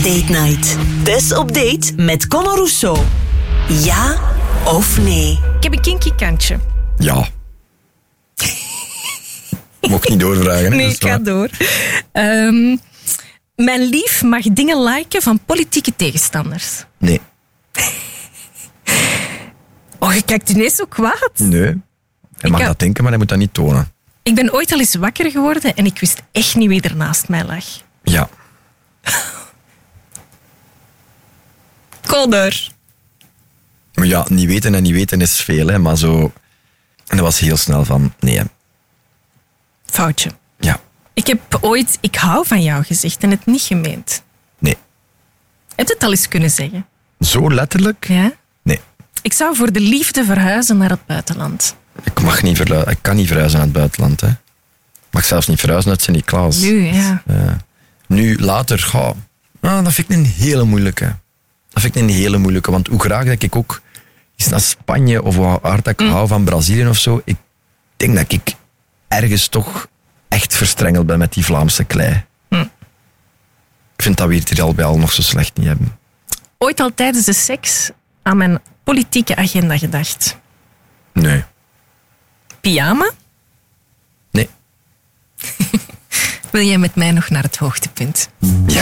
Date Night. Tess op date met Conor Rousseau. Ja of nee? Ik heb een kinky kantje. Ja. Mocht niet doorvragen. Hè? Nee, ik ga door. Mijn lief mag dingen liken van politieke tegenstanders. Nee. Oh, je kijkt ineens zo kwaad. Nee. Hij mag dat denken, maar hij moet dat niet tonen. Ik ben ooit al eens wakker geworden en ik wist echt niet wie er naast mij lag. Ja. Conor. Maar ja, niet weten en niet weten is veel, hè. Maar zo... En dat was heel snel van, nee. Foutje. Ja. Ik heb ooit ik hou van jou gezegd en het niet gemeend. Nee. Heb je het al eens kunnen zeggen? Zo letterlijk? Ja? Nee. Ik zou voor de liefde verhuizen naar het buitenland. Ik kan niet verhuizen naar het buitenland, hè. Ik mag zelfs niet verhuizen uit Sint-Niklaas. Nu, ja. Nu, later, dat vind ik een hele moeilijke. Want hoe graag dat ik ook eens naar Spanje of hoe hard dat ik hou van Brazilië of zo, ik denk dat ik ergens toch echt verstrengeld ben met die Vlaamse klei. Ik vind dat we het hier al bij al nog zo slecht niet hebben. Ooit al tijdens de seks aan mijn politieke agenda gedacht. Nee. Pyjama? Nee. Wil jij met mij nog naar het hoogtepunt?